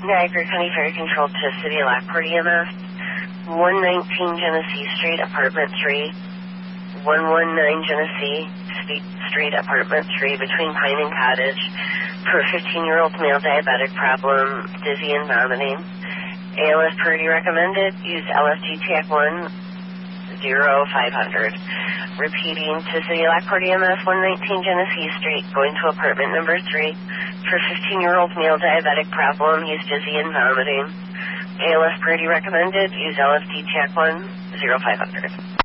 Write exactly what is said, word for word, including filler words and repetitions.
Niagara County Fire Control to City of Lockport E M S. one nineteen Genesee Street, Apartment three. one nineteen Genesee Street, Apartment three, between Pine and Cottage, for a fifteen-year-old male diabetic problem, dizzy and vomiting. A L S priority recommended. Use L F G TAC one zero five hundred. Repeating, to City of Lockport E M S, one nineteen Genesee Street, going to apartment number three, for a fifteen-year-old male diabetic problem. He's dizzy and vomiting. A L S priority recommended. Use L F G TAC one zero five hundred.